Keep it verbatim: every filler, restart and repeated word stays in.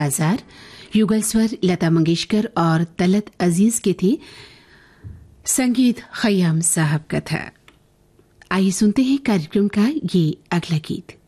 बाजार युगल स्वर लता मंगेशकर और तलत अजीज के थे। संगीत खयाम साहब का था। आइए सुनते हैं कार्यक्रम का ये अगला गीत।